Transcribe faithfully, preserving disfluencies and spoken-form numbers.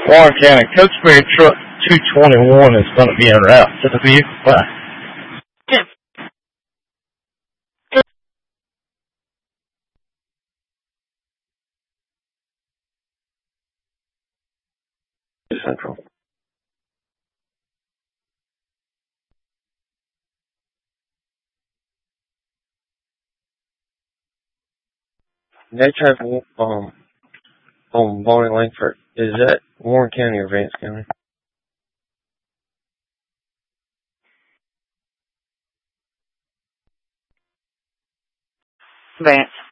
Warren County, Cokesbury Truck two twenty-one is going to be en route to the vehicle. Bye. Central. They traffic um, on Bonnie Langford. Is that Warren County or Vance County? Vance.